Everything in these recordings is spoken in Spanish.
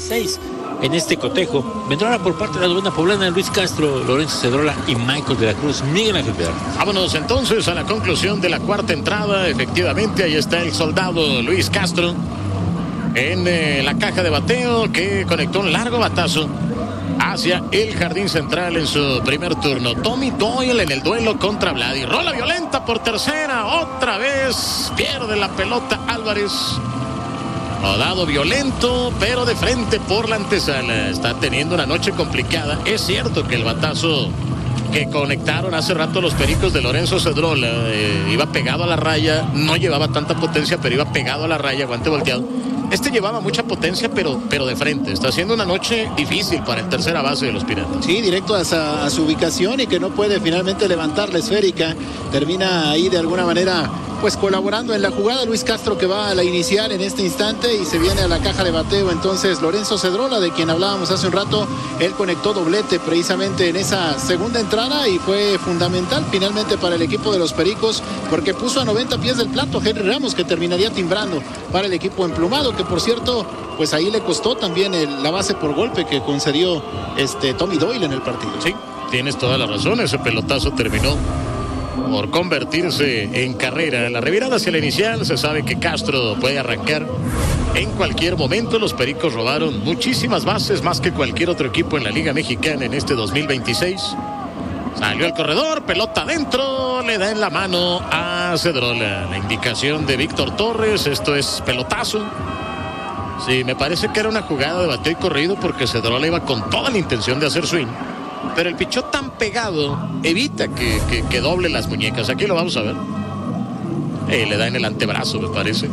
6 en este cotejo. Vendrá ahora por parte de la novena poblana Luis Castro, Lorenzo Cedrola y Michael de la Cruz. Miguel Ángel Pedro. Vámonos entonces a la conclusión de la cuarta entrada. Efectivamente, ahí está el soldado Luis Castro en la caja de bateo, que conectó un largo batazo hacia el jardín central en su primer turno. Tommy Doyle en el duelo contra Vladi. Rola violenta por tercera. Otra vez pierde la pelota Álvarez. Rodado violento, pero de frente por la antesala. Está teniendo una noche complicada. Es cierto que el batazo que conectaron hace rato los Pericos de Lorenzo Cedrola iba pegado a la raya. No llevaba tanta potencia, pero iba pegado a la raya, guante volteado. Este llevaba mucha potencia, pero de frente. Está haciendo una noche difícil para el tercera base de los Piratas. Sí, directo a su ubicación y que no puede finalmente levantar la esférica. Termina ahí de alguna manera pues colaborando en la jugada. Luis Castro, que va a la inicial en este instante y se viene a la caja de bateo. Entonces Lorenzo Cedrola, de quien hablábamos hace un rato, él conectó doblete precisamente en esa segunda entrada y fue fundamental finalmente para el equipo de los Pericos, porque puso a 90 pies del plato Henry Ramos, que terminaría timbrando para el equipo emplumado, que por cierto pues ahí le costó también la base por golpe que concedió Tommy Doyle en el partido. Sí, tienes toda la razón. Ese pelotazo terminó por convertirse en carrera. La revirada hacia la inicial, se sabe que Castro puede arrancar en cualquier momento. Los Pericos robaron muchísimas bases, más que cualquier otro equipo en la Liga Mexicana en este 2026. Salió el corredor, pelota adentro, le da en la mano a Cedrola. La indicación de Víctor Torres, esto es pelotazo. Sí, me parece que era una jugada de bateo y corrido, porque Cedrola iba con toda la intención de hacer swing. Pero el pichó tan pegado evita que doble las muñecas. Aquí lo vamos a ver. Le da en el antebrazo, me parece.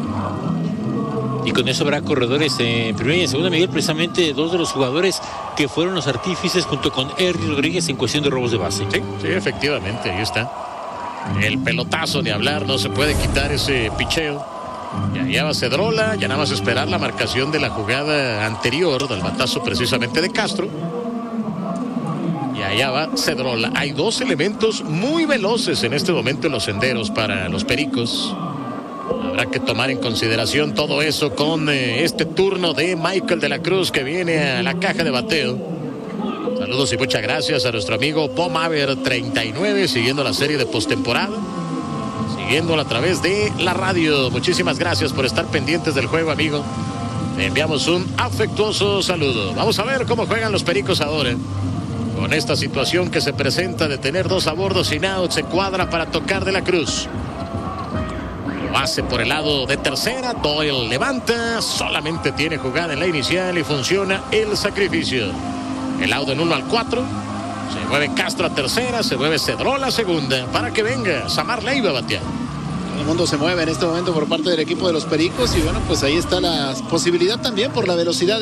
Y con eso habrá corredores en primera y en segunda, Miguel, precisamente dos de los jugadores que fueron los artífices junto con Ernie Rodríguez en cuestión de robos de base. Sí, efectivamente, ahí está. El pelotazo, ni hablar, no se puede quitar ese picheo. Y allá va Cedrola, ya nada más esperar la marcación de la jugada anterior, del batazo precisamente de Castro. Y allá va Cedrola. Hay dos elementos muy veloces en este momento en los senderos para los Pericos. Habrá que tomar en consideración todo eso con este turno de Michael de la Cruz, que viene a la caja de bateo. Saludos y muchas gracias a nuestro amigo Pomaver 39, siguiendo la serie de postemporada, siguiéndola a través de la radio. Muchísimas gracias por estar pendientes del juego, amigo. Le enviamos un afectuoso saludo. Vamos a ver cómo juegan los Pericos ahora. Con esta situación que se presenta de tener dos a bordo sin out, se cuadra para tocar de la Cruz. Base por el lado de tercera, Doyle levanta, solamente tiene jugada en la inicial y funciona el sacrificio. El out en 1-4, se mueve Castro a tercera, se mueve Cedrola a segunda, para que venga Samar Leiva a batear. El mundo se mueve en este momento por parte del equipo de los Pericos y bueno, pues ahí está la posibilidad también por la velocidad